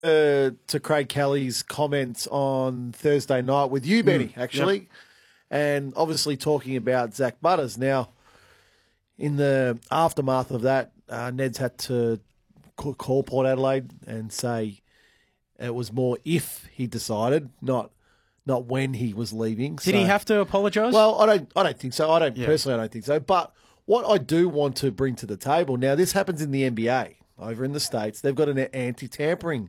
to Craig Kelly's comments on Thursday night with you, Benny, actually, Yep. and obviously talking about Zach Butters. Now, in the aftermath of that, Ned's had to call Port Adelaide and say it was more if he decided, not when he was leaving. Did he have to apologise? Well, I don't think so. Personally, I don't think so. But what I do want to bring to the table now, this happens in the NBA over in the States. They've got an anti-tampering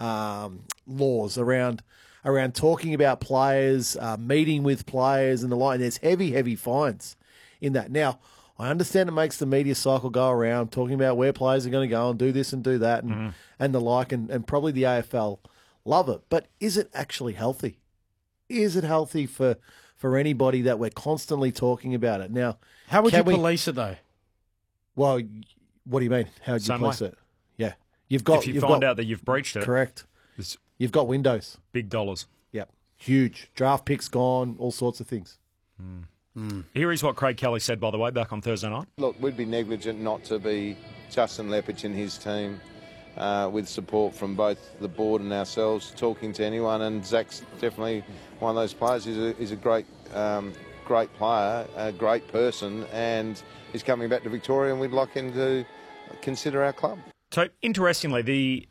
laws around talking about players, meeting with players and the like. And there's heavy fines in that. Now, I understand it makes the media cycle go around talking about where players are going to go and do this and do that and the like, and probably the AFL love it. But is it actually healthy? Is it healthy for anybody that we're constantly talking about it? Now, how would you police it, though? Well, what do you mean? How would you police it? Yeah. If you find out that you've breached it. Correct. You've got windows. Big dollars. Yep. Huge. Draft picks gone, all sorts of things. Here is what Craig Kelly said, by the way, back on Thursday night. Look, we'd be negligent not to be Justin Lepich and his team with support from both the board and ourselves, talking to anyone. And Zach's definitely one of those players. He's a great player, a great person, and he's coming back to Victoria, and we'd like him to consider our club. So, interestingly,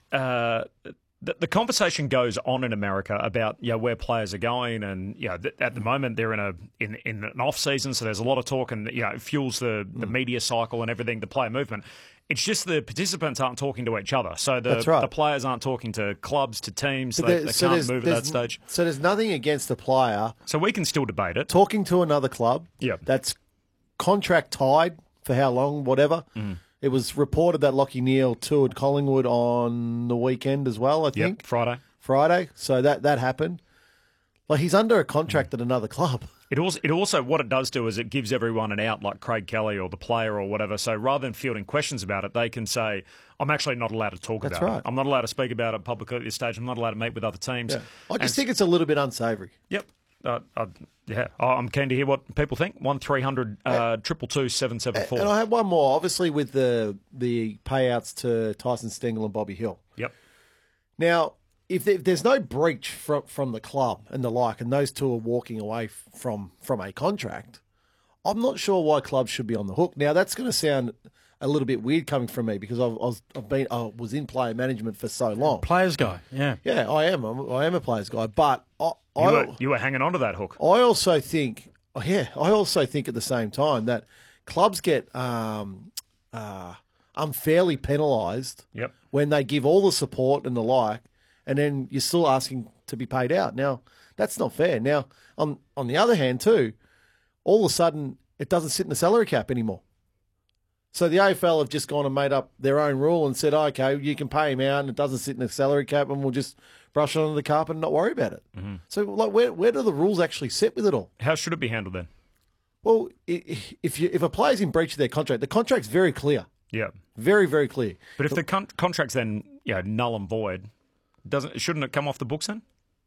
the conversation goes on in America about where players are going, and at the moment they're in an off season, so there's a lot of talk, and it fuels the media cycle and everything, the player movement. It's just the participants aren't talking to each other, so the players aren't talking to clubs, to teams. They can't move at that stage. So there's nothing against the player. So we can still debate it. Talking to another club. That's contract tied for how long, whatever. It was reported that Lachie Neale toured Collingwood on the weekend as well, I think. Friday. So that happened. Like, he's under a contract at another club. It also, what it does do is it gives everyone an out, like Craig Kelly or the player or whatever. So rather than fielding questions about it, they can say, I'm actually not allowed to talk about it. I'm not allowed to speak about it publicly at this stage. I'm not allowed to meet with other teams. Yeah. I just think it's a little bit unsavoury. Yep. I'm keen to hear what people think. 1300 222 774. And I have one more, obviously, with the payouts to Tyson Stengel and Bobby Hill. Yep. Now, if there's no breach from the club and the like, and those two are walking away from a contract, I'm not sure why clubs should be on the hook. Now, that's going to sound a little bit weird coming from me because I was in player management for so long. Players guy, yeah. Yeah, I am a players guy, but you were hanging on to that hook. I also think at the same time that clubs get unfairly penalised when they give all the support and the like, and then you're still asking to be paid out. Now, that's not fair. Now, on the other hand, too, all of a sudden it doesn't sit in the salary cap anymore. So the AFL have just gone and made up their own rule and said, okay, you can pay him out and it doesn't sit in the salary cap and we'll just brush it under the carpet and not worry about it. So, like, where do the rules actually sit with it all? How should it be handled then? Well, if a player's in breach of their contract, the contract's very clear. Yeah. Very, very clear. But if the contract's then null and void, shouldn't it come off the books then?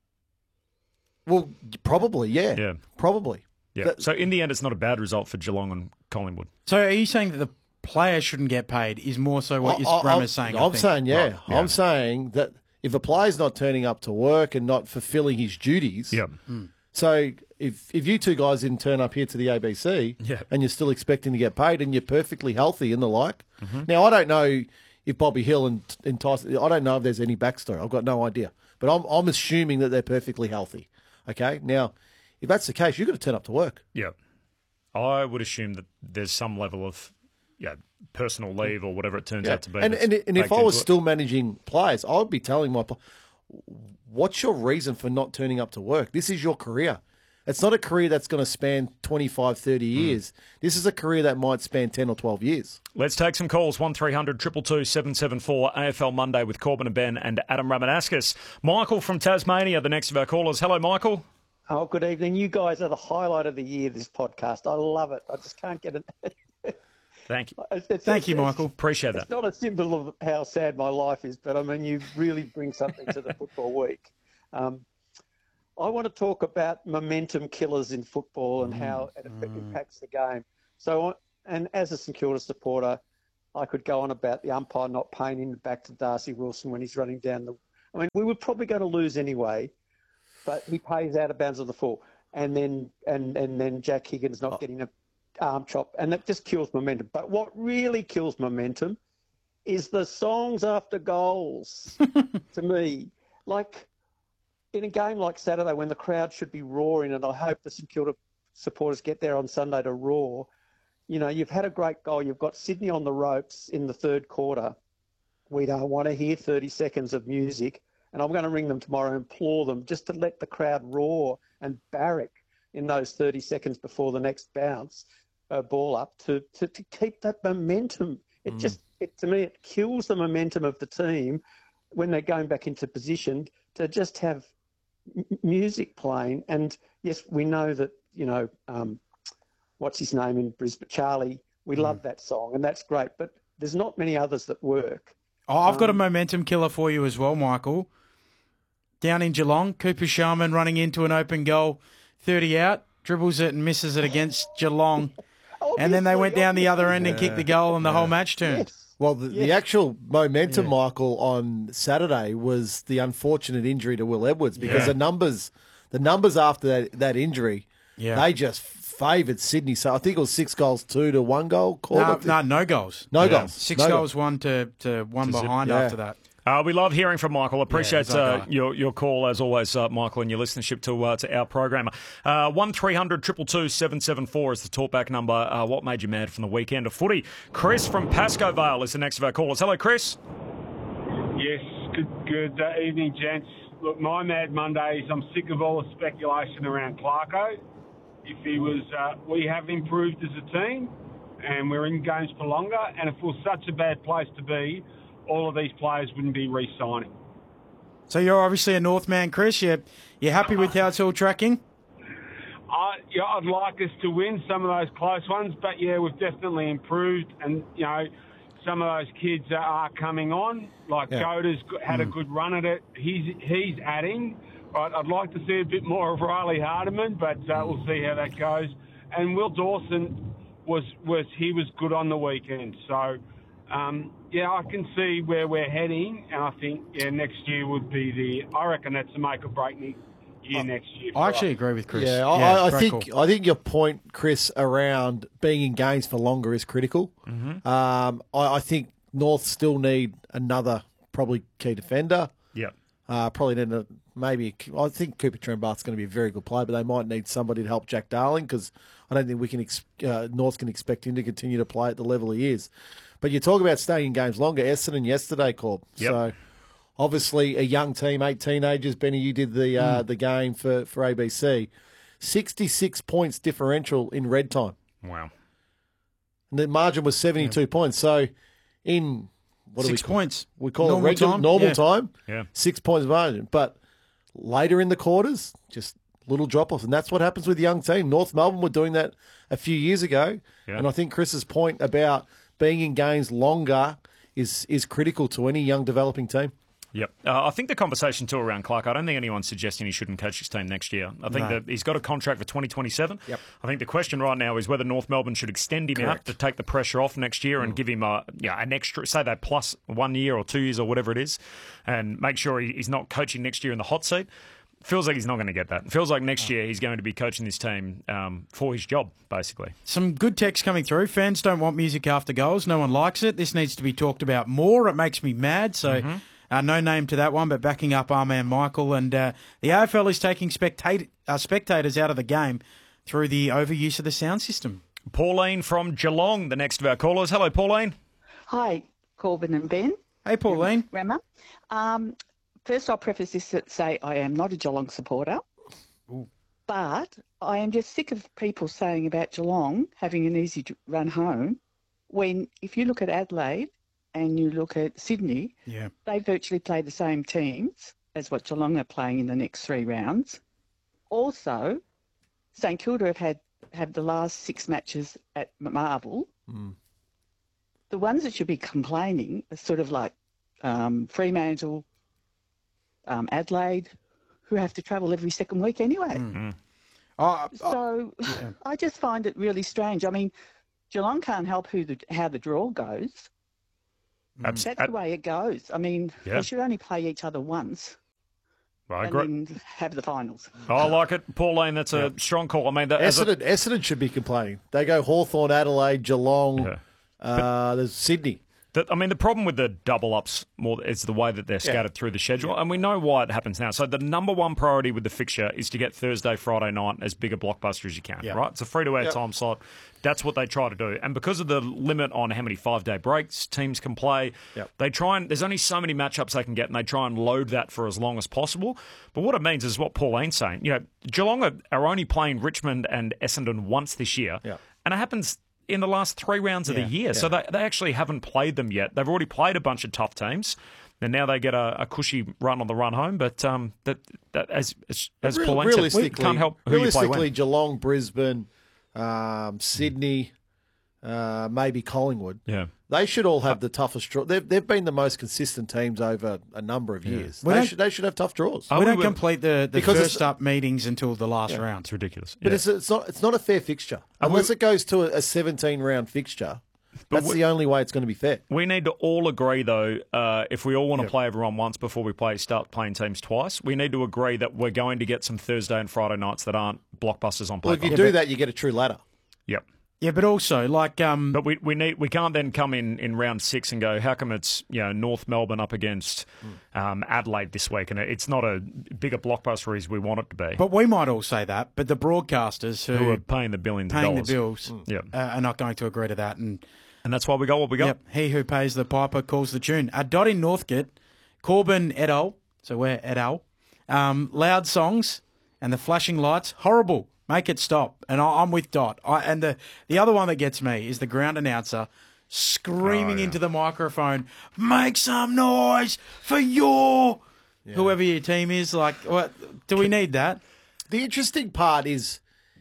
Well, probably, yeah. Yeah. Probably. Yeah. So in the end, it's not a bad result for Geelong and Collingwood. So are you saying that the player shouldn't get paid is more so what your Brammer's saying? I'm saying, yeah. I'm saying that if a player's not turning up to work and not fulfilling his duties, so if you two guys didn't turn up here to the ABC and you're still expecting to get paid and you're perfectly healthy and the like. Now, I don't know if Bobby Hill and Tyson, I don't know if there's any backstory. I've got no idea. But I'm assuming that they're perfectly healthy. Okay? Now, if that's the case, you've got to turn up to work. Yeah. I would assume that there's some level of personal leave or whatever it turns out to be. And if I was still managing players, I would be telling my players, what's your reason for not turning up to work? This is your career. It's not a career that's going to span 25, 30 years. This is a career that might span 10 or 12 years. Let's take some calls. 1300 222 774 AFL Monday with Corbin and Ben and Adam Ramanauskas. Michael from Tasmania, the next of our callers. Hello, Michael. Oh, good evening. You guys are the highlight of the year, this podcast. I love it. I just can't get it. Thank you. Thank you, Michael. Appreciate that. It's not a symbol of how sad my life is, but, I mean, you really bring something to the football week. I want to talk about momentum killers in football and how it impacts the game. So, and as a St Kilda supporter, I could go on about the umpire not paying him back to Darcy Wilson when he's running down I mean, we were probably going to lose anyway, but he pays out of bounds on the full. And then Jack Higgins not getting an arm chop, and that just kills momentum. But what really kills momentum is the songs after goals, to me. Like, in a game like Saturday when the crowd should be roaring, and I hope the St Kilda supporters get there on Sunday to roar, you know, you've had a great goal. You've got Sydney on the ropes in the third quarter. We don't want to hear 30 seconds of music. And I'm going to ring them tomorrow and implore them just to let the crowd roar and barrack in those 30 seconds before the next bounce ball up to keep that momentum. It to me, it kills the momentum of the team when they're going back into position to just have music playing. And yes, we know that, you know, what's his name in Brisbane, Charlie, we love that song and that's great, but there's not many others that work. Oh, I've got a momentum killer for you as well, Michael. Down in Geelong, Cooper Sharman running into an open goal, 30 out, dribbles it and misses it against Geelong. And then they went down the other end and kicked the goal and the whole match turned. Yes. Well, the actual momentum, Michael, on Saturday was the unfortunate injury to Will Edwards because the numbers after that injury, they just favoured Sydney. So I think it was 6-2 to 1 goal. No goals. No goals. 6 goals, 1 to 1 behind after that. We love hearing from Michael. Appreciate your call, as always, Michael, and your listenership to our program. 1300 222 774 is the talkback number. What made you mad from the weekend of footy? Chris from Pascoe Vale is the next of our callers. Hello, Chris. Yes, good evening, gents. Look, my Mad Monday is I'm sick of all the speculation around Clarko. If he was, we have improved as a team, and we're in games for longer, and if it was such a bad place to be, all of these players wouldn't be re-signing. So you're obviously a North man, Chris. You're happy with how it's all tracking? I'd like us to win some of those close ones, but yeah, we've definitely improved, and you know, some of those kids are coming on. Like Goda's had a good run at it. He's adding. Right, I'd like to see a bit more of Riley Hardiman, but we'll see how that goes. And Will Dawson was good on the weekend, so. I can see where we're heading, and I think next year would be I reckon that's a make or break year next year. I actually agree with Chris. I think your point, Chris, around being in games for longer is critical. Mm-hmm. I think North still need another probably key defender. Yeah. Probably need I think Cooper Trembath's going to be a very good player, but they might need somebody to help Jack Darling because I don't think we can North can expect him to continue to play at the level he is. But you talk about staying in games longer. Essendon yesterday, Corb. Yep. So obviously a young team, 8 teenagers. Benny, you did the game for ABC. 66 points differential in red time. Wow. And the margin was 72 points. So in 6 points. We call it normal time. Yeah. 6 points margin. But later in the quarters, just little drop-offs. And that's what happens with young team. North Melbourne were doing that a few years ago. Yeah. And I think Chris's point about being in games longer is critical to any young developing team. Yep. I think the conversation too around Clark, I don't think anyone's suggesting he shouldn't coach his team next year. I think that he's got a contract for 2027. Yep. I think the question right now is whether North Melbourne should extend him out to take the pressure off next year and give him an extra, say that plus 1 year or 2 years or whatever it is, and make sure he's not coaching next year in the hot seat. Feels like he's not going to get that. Feels like next year he's going to be coaching this team for his job, basically. Some good text coming through. Fans don't want music after goals. No one likes it. This needs to be talked about more. It makes me mad. So no name to that one, but backing up our man Michael. And the AFL is taking spectators out of the game through the overuse of the sound system. Pauline from Geelong, the next of our callers. Hello, Pauline. Hi, Corbin and Ben. Hey, Pauline. Rema. First, I'll preface this to say I am not a Geelong supporter, but I am just sick of people saying about Geelong having an easy run home when if you look at Adelaide and you look at Sydney, they virtually play the same teams as what Geelong are playing in the next 3 rounds. Also, St Kilda have the last 6 matches at Marvel. The ones that should be complaining are sort of like Fremantle, Adelaide, who have to travel every second week anyway. I just find it really strange. I mean, Geelong can't help how the draw goes, That's the way it goes. I mean, they should only play each other once. I agree. And then have the finals. I like it. Pauline, that's a strong call. I mean, Essendon should be complaining. They go Hawthorn, Adelaide, Geelong, there's Sydney. The problem with the double-ups more is the way that they're scattered through the schedule, and we know why it happens now. So the number one priority with the fixture is to get Thursday, Friday night as big a blockbuster as you can, right? It's a free-to-air time slot. That's what they try to do. And because of the limit on how many 5-day breaks teams can play, they try and there's only so many matchups they can get, and they try and load that for as long as possible. But what it means is what Pauline's saying. Geelong are only playing Richmond and Essendon once this year, and it happens in the last 3 rounds of the year. So they actually haven't played them yet. They've already played a bunch of tough teams, and now they get a cushy run on the run home. But as Pauline said, we can't help who you play when. Geelong, Brisbane, Sydney, maybe Collingwood. Yeah. They should all have the toughest draw. They've been the most consistent teams over a number of years. They should have tough draws. We don't complete the first up meetings until the last round. It's ridiculous. But it's not a fair fixture. Unless it goes to a 17-round fixture, that's the only way it's going to be fair. We need to all agree, though, if we all want to play everyone once before we start playing teams twice, we need to agree that we're going to get some Thursday and Friday nights that aren't blockbusters on paper. Well, if you do that, you get a true ladder. Yep. Yeah, but also but we can't then come in round 6 and go, how come it's North Melbourne up against Adelaide this week, and it's not a bigger blockbuster as we want it to be. But we might all say that, but the broadcasters who are paying the billions of dollars, are not going to agree to that, and that's why we got what we got. Yep, he who pays the piper calls the tune. Dot in Northcote, Corbin et al. So we're et al. Loud songs and the flashing lights, horrible. Make it stop. And I'm with Dot. And the other one that gets me is the ground announcer screaming into the microphone, make some noise for whoever your team is. Like, what? Do we need that? The interesting part is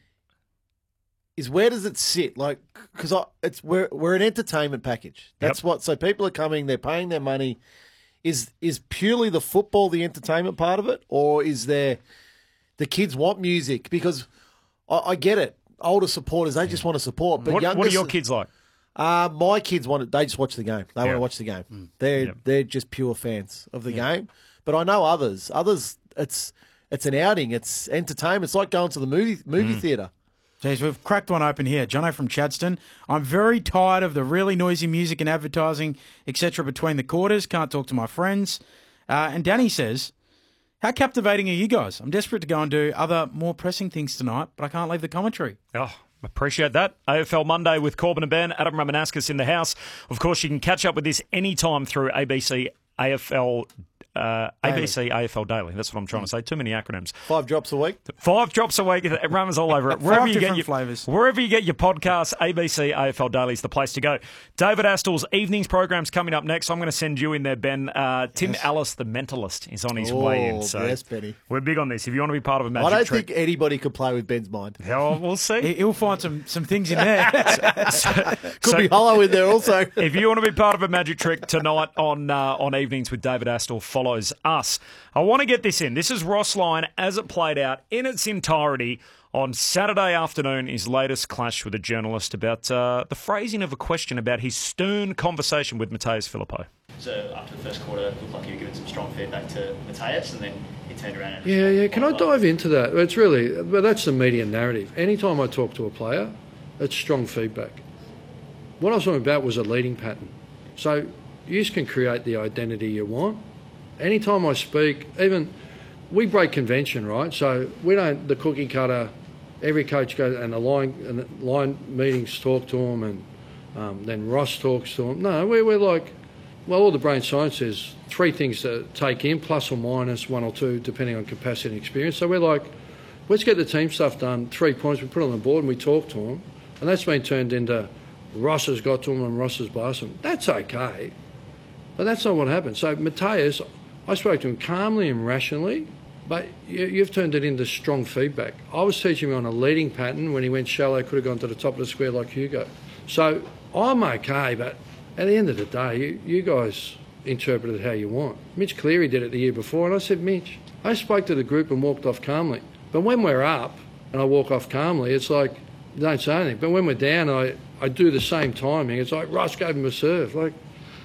where does it sit? Like, because we're an entertainment package. That's what. So people are coming, they're paying their money. Is purely the football the entertainment part of it, or is there the kids want music? Because I get it. Older supporters, they just want to support. But what are your kids like? My kids they just watch the game. They want to watch the game. They're just pure fans of the game. But I know others. It's an outing. It's entertainment. It's like going to the movie theatre. Jeez, we've cracked one open here. Jono from Chadstone. I'm very tired of the really noisy music and advertising, etc. between the quarters. Can't talk to my friends. And Danny says, how captivating are you guys? I'm desperate to go and do other more pressing things tonight, but I can't leave the commentary. Oh, appreciate that. AFL Monday with Corbin and Ben. Adam Ramanauskas in the house. Of course, you can catch up with this anytime through ABC AFL Daily. That's what I'm trying to say. Too many acronyms. 5 drops a week. 5 drops a week. Runners all over it. Wherever you get your podcasts, ABC AFL Daily is the place to go. David Astl's evenings program's coming up next. I'm going to send you in there, Ben. Tim Ellis, the mentalist, is on his way in. So yes, Benny. We're big on this. If you want to be part of a magic trick. I don't think anybody could play with Ben's mind. Oh, we'll see. He'll find some things in there. Could be hollow in there also. If you want to be part of a magic trick tonight on Evenings with David Astle, follows us. I want to get this in. This is Ross Lyon as it played out in its entirety on Saturday afternoon, his latest clash with a journalist about the phrasing of a question about his stern conversation with Mattaes Phillipou. So after the first quarter, it looked like you were giving some strong feedback to Mattaes, and then he turned around and... Yeah. Can I dive into that? That's the media narrative. Anytime I talk to a player, it's strong feedback. What I was talking about was a leading pattern. So you can create the identity you want. Anytime I speak, we break convention, right? So we don't, the cookie cutter, every coach goes and the line meetings talk to them, and then Ross talks to them. No, we're like, well, all the brain science says 3 things to take in, plus or minus 1 or 2, depending on capacity and experience. So we're like, let's get the team stuff done, 3 points, we put it on the board and we talk to them. And that's been turned into Ross has got to them and Ross has blasted them. That's okay, but that's not what happened. So Mattaes, I spoke to him calmly and rationally, but you've turned it into strong feedback. I was teaching him on a leading pattern. When he went shallow, could have gone to the top of the square like Hugo. So I'm okay, but at the end of the day, you guys interpret it how you want. Mitch Cleary did it the year before, and I said, Mitch, I spoke to the group and walked off calmly. But when we're up and I walk off calmly, it's like, don't say anything. But when we're down, I do the same timing. It's like Ross gave him a serve. Like,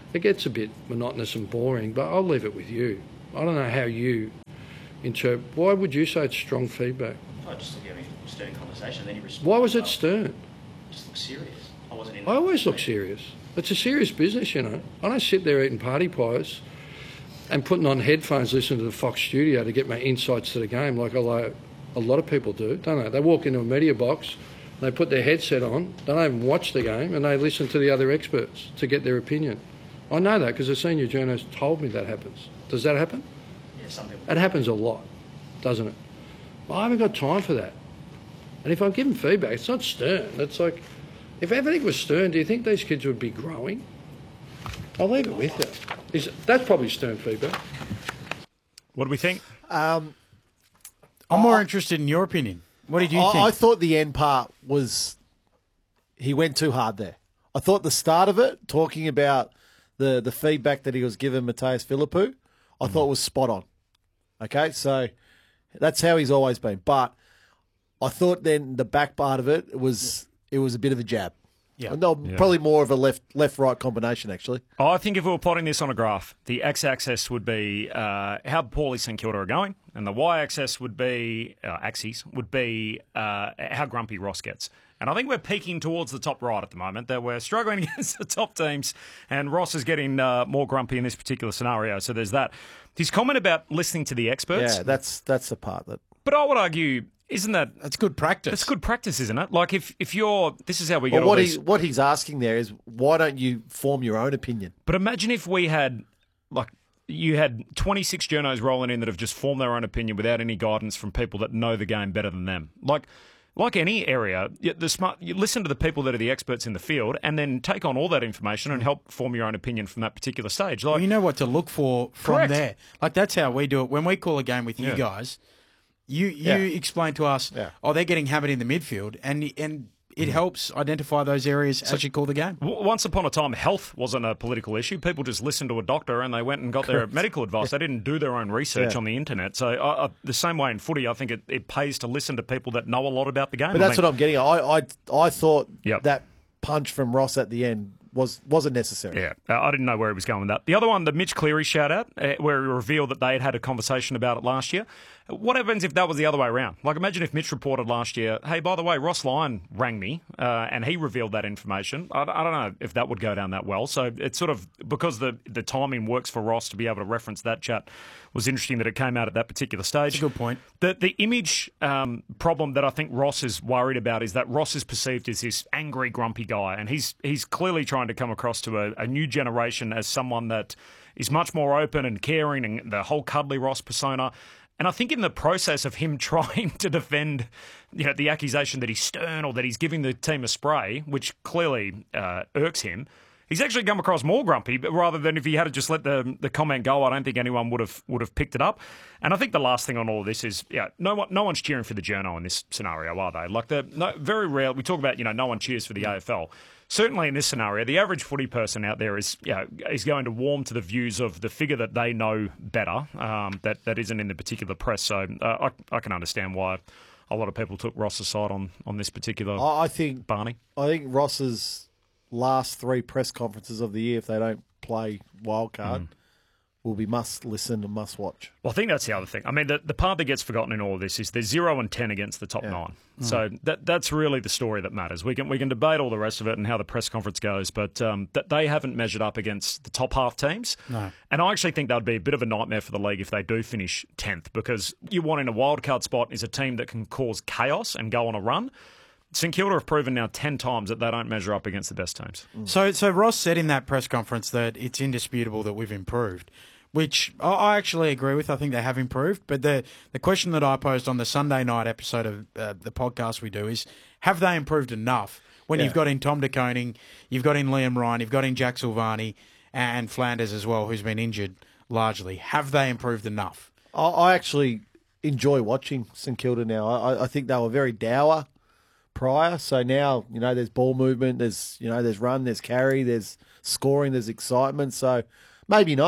It gets a bit monotonous and boring, but I'll leave it with you. I don't know how you interpret. Why would you say it's strong feedback? I just look at a stern conversation, then he responds. Why was it stern? Just look serious. I wasn't in. I always look serious. It's a serious business, you know. I don't sit there eating party pies and putting on headphones listening to the Fox studio to get my insights to the game like a lot of people do, don't they? They walk into a media box, they put their headset on, they don't even watch the game, and they listen to the other experts to get their opinion. I know that because a senior journalist told me that happens. Does that happen? Yeah, some people. It happens a lot, doesn't it? I haven't got time for that. And if I'm giving feedback, it's not stern. It's like, if everything was stern, do you think these kids would be growing? I'll leave it with you. That's probably stern feedback. What do we think? I'm more interested in your opinion. What did you think? I thought the end part was he went too hard there. I thought the start of it, talking about the feedback that he was giving Matthias Philippou, I thought was spot on. Okay, so that's how he's always been. But I thought then the back part of it was a bit of a jab. Yeah. No, probably more of a left-right combination, actually. I think if we were plotting this on a graph, the x-axis would be how poorly St Kilda are going, and the y-axis would be how grumpy Ross gets. And I think we're peaking towards the top right at the moment, that we're struggling against the top teams, and Ross is getting more grumpy in this particular scenario. So there's that. His comment about listening to the experts. Yeah, that's the part that. But I would argue, isn't that's good practice? That's good practice, isn't it? Like if you're, this is how we get all what these. What he's asking there is, why don't you form your own opinion? But imagine if we had, you had 26 journos rolling in that have just formed their own opinion without any guidance from people that know the game better than them. Like any area, you listen to the people that are the experts in the field and then take on all that information and help form your own opinion from that particular stage. Well, you know what to look for from Correct. there. Like, that's how we do it. When we call a game with you guys, you explain to us, they're getting hammered in the midfield, and it helps identify those areas as you call the game. Once upon a time, health wasn't a political issue. People just listened to a doctor and they went and got their medical advice. They didn't do their own research on the internet. So the same way in footy, I think it pays to listen to people that know a lot about the game. But that's what I'm getting at. I thought that punch from Ross at the end wasn't necessary. Yeah, I didn't know where he was going with that. The other one, the Mitch Cleary shout-out, where he revealed that they had a conversation about it last year. What happens if that was the other way around? Like, imagine if Mitch reported last year, hey, by the way, Ross Lyon rang me and he revealed that information. I don't know if that would go down that well. So it's sort of, because the timing works for Ross to be able to reference that chat, was interesting that it came out at that particular stage. That's a good point. The image problem that I think Ross is worried about is that Ross is perceived as this angry, grumpy guy, and he's clearly trying to come across to a new generation as someone that is much more open and caring, and the whole cuddly Ross persona. And I think in the process of him trying to defend the accusation that he's stern or that he's giving the team a spray, which clearly irks him, he's actually come across more grumpy, but rather than if he had just let the comment go, I don't think anyone would have picked it up. And I think the last thing on all of this is, no one's cheering for the journo in this scenario, are they? Very rare. We talk about, no one cheers for the AFL. Certainly in this scenario, the average footy person out there is going to warm to the views of the figure that they know better, that isn't in the particular press. So I can understand why a lot of people took Ross's side on this particular Barney. I think Ross's last 3 press conferences of the year, if they don't play wildcard, will be must listen and must watch. Well, I think that's the other thing. I mean, the part that gets forgotten in all of this is they're 0-10 against the top 9. So that's really the story that matters. We can debate all the rest of it and how the press conference goes, but they haven't measured up against the top half teams. No. And I actually think that would be a bit of a nightmare for the league if they do finish 10th, because you want in a wildcard spot is a team that can cause chaos and go on a run. St Kilda have proven now 10 times that they don't measure up against the best teams. So Ross said in that press conference that it's indisputable that we've improved, which I actually agree with. I think they have improved. But the question that I posed on the Sunday night episode of the podcast we do is, have they improved enough when you've got in Tom De Koning, you've got in Liam Ryan, you've got in Jack Silvani and Flanders as well, who's been injured largely. Have they improved enough? I actually enjoy watching St Kilda now. I think they were very dour prior. So now, there's ball movement, there's run, there's carry, there's scoring, there's excitement. So maybe not.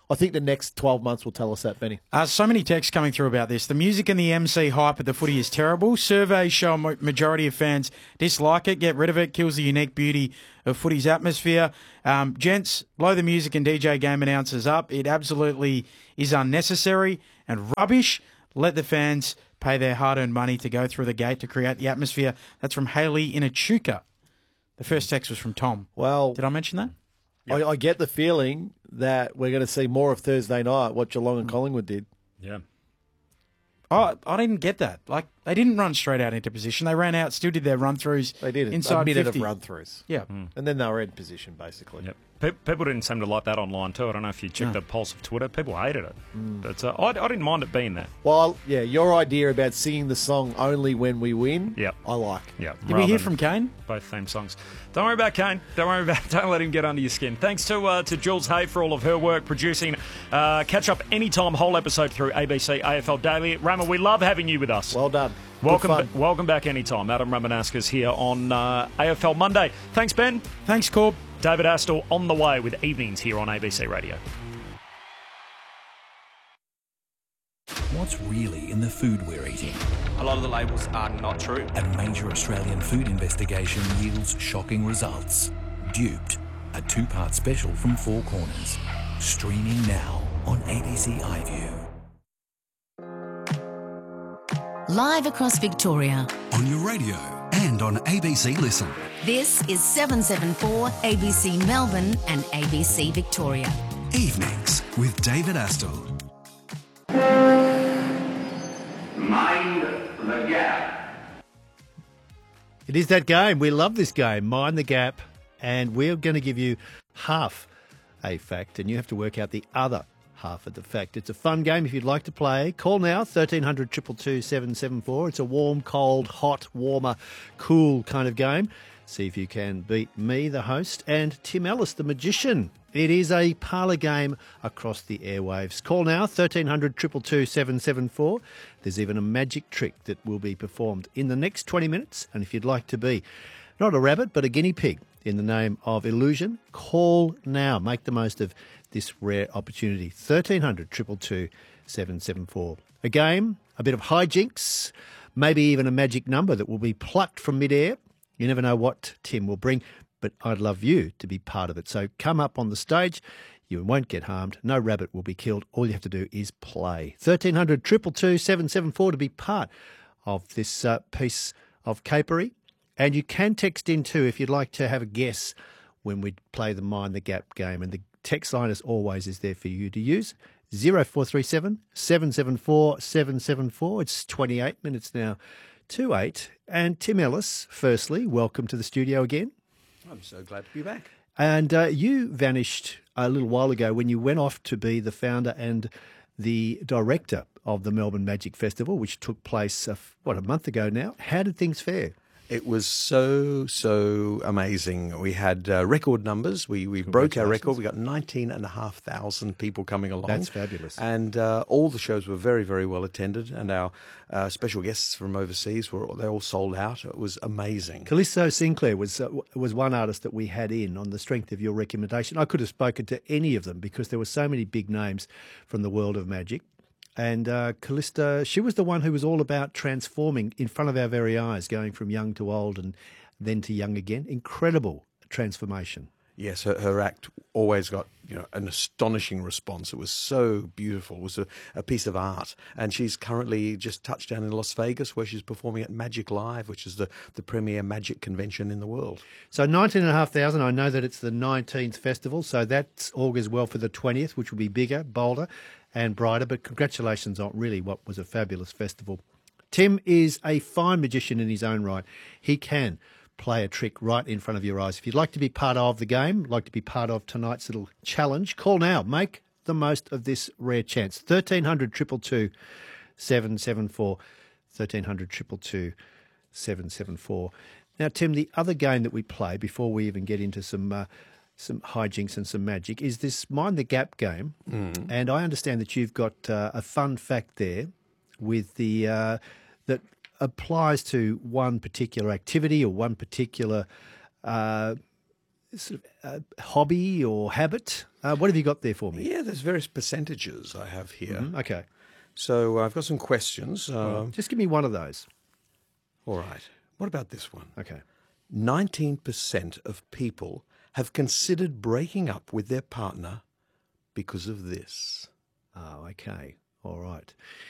I think the next 12 months will tell us that, Benny. So many texts coming through about this. The music and the MC hype at the footy is terrible. Surveys show a majority of fans dislike it. Get rid of it. Kills the unique beauty of footy's atmosphere. Gents, blow the music and DJ game announcers up. It absolutely is unnecessary and rubbish. Let the fans pay their hard-earned money to go through the gate to create the atmosphere. That's from Haley in Echuca. The first text was from Tom. Well, did I mention that? Yep. I get the feeling that we're going to see more of Thursday night, what Geelong and Collingwood did. Yeah. Oh, I didn't get that. Like, they didn't run straight out into position. They ran out, still did their run-throughs. They did inside a minute 50. of run-throughs. Yeah. And then they were in position, basically. Yep. People didn't seem to like that online too. I don't know if you checked the pulse of Twitter. People hated it. But I didn't mind it being there. Well, yeah, your idea about singing the song only when we win, I like. Yeah. Did we hear from Kane? Both theme songs. Don't worry about Kane. Don't let him get under your skin. Thanks to Jules Hay for all of her work producing. Catch up anytime, whole episode through ABC AFL Daily. Rama, we love having you with us. Well done. Welcome back anytime. Adam Ramanauskas here on AFL Monday. Thanks, Ben. Thanks, Corb. David Astle on the way with Evenings here on ABC Radio. What's really in the food we're eating? A lot of the labels are not true. A major Australian food investigation yields shocking results. Duped, a two-part special from Four Corners. Streaming now on ABC iView. Live across Victoria. On your radio and on ABC Listen. This is 774 ABC Melbourne and ABC Victoria. Evenings with David Astle. Mind the Gap. It is that game. We love this game, Mind the Gap, and we're going to give you half a fact, and you have to work out the other half of the fact. It's a fun game if you'd like to play. Call now, 1300 222 774. It's a warm, cold, hot, warmer, cool kind of game. See if you can beat me, the host, and Tim Ellis, the magician. It is a parlour game across the airwaves. Call now, 1300 222 774. There's even a magic trick that will be performed in the next 20 minutes. And if you'd like to be not a rabbit, but a guinea pig in the name of illusion, call now. Make the most of this rare opportunity. 1300 222 774. A game, a bit of hijinks, maybe even a magic number that will be plucked from midair. You never know what Tim will bring, but I'd love you to be part of it. So come up on the stage. You won't get harmed. No rabbit will be killed. All you have to do is play. 1300 222 774 to be part of this piece of capery. And you can text in too if you'd like to have a guess when we play the Mind the Gap game. And the text line, as always, is there for you to use. 0437 774 774. It's 28 minutes now to 8. And Tim Ellis, firstly, welcome to the studio again. I'm so glad to be back. And you vanished a little while ago when you went off to be the founder and the director of the Melbourne Magic Festival, which took place, a month ago now. How did things fare? It was so amazing. We had record numbers. We broke our record. We got 19,500 people coming along. That's fabulous. And all the shows were very, very well attended. And our special guests from overseas they all sold out. It was amazing. Callisto Sinclair was one artist that we had in on the strength of your recommendation. I could have spoken to any of them because there were so many big names from the world of magic. And Callisto, she was the one who was all about transforming in front of our very eyes, going from young to old and then to young again. Incredible transformation. Yes, her act always got an astonishing response. It was so beautiful. It was a piece of art. And she's currently just touched down in Las Vegas where she's performing at Magic Live, which is the premier magic convention in the world. So 19,500, I know that it's the 19th festival, so that augurs well for the 20th, which will be bigger, bolder and brighter. But congratulations on really what was a fabulous festival. Tim is a fine magician in his own right. He can play a trick right in front of your eyes. If you'd like to be part of the game, like to be part of tonight's little challenge, call now. Make the most of this rare chance. 1300 222 774. 1300 222 774. Now, Tim, the other game that we play before we even get into some hijinks and some magic is this Mind the Gap game. And I understand that you've got a fun fact there with the that applies to one particular activity or one particular sort of hobby or habit? What have you got there for me? Yeah, there's various percentages I have here. Mhm, okay. So I've got some questions. Just give me one of those. All right. What about this one? Okay. 19% of people have considered breaking up with their partner because of this. Oh, okay. All right.